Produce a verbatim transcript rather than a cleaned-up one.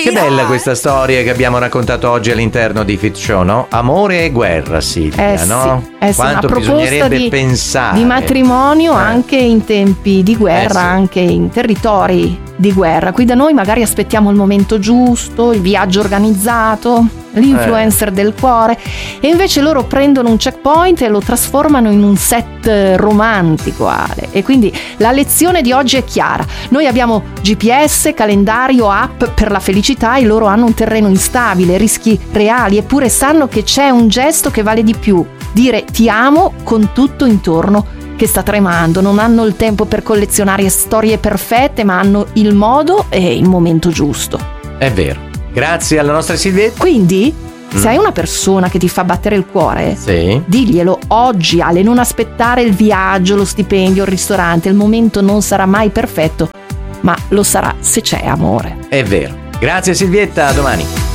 Che bella questa storia che abbiamo raccontato oggi all'interno di Fit Show, no? Amore e guerra, Silvia, eh no? Sì, eh sì, Quanto bisognerebbe di, pensare di matrimonio eh. anche in tempi di guerra, Eh sì. anche in territori di guerra. Qui da noi magari aspettiamo il momento giusto, il viaggio organizzato, l'influencer eh. del cuore, e invece loro prendono un checkpoint e lo trasformano in un set romantico, Ale. E quindi la lezione di oggi è chiara: noi abbiamo G P S, calendario, app per la felicità, e loro hanno un terreno instabile, rischi reali, eppure sanno che c'è un gesto che vale di più: dire ti amo con tutto intorno che sta tremando. Non hanno il tempo per collezionare storie perfette, ma hanno il modo e il momento giusto. È vero. Grazie alla nostra Silvietta. Quindi, mm. se hai una persona che ti fa battere il cuore, sì. diglielo oggi, Ale, non aspettare il viaggio, lo stipendio, il ristorante. Il momento non sarà mai perfetto, ma lo sarà se c'è amore. È vero. Grazie Silvietta, a domani.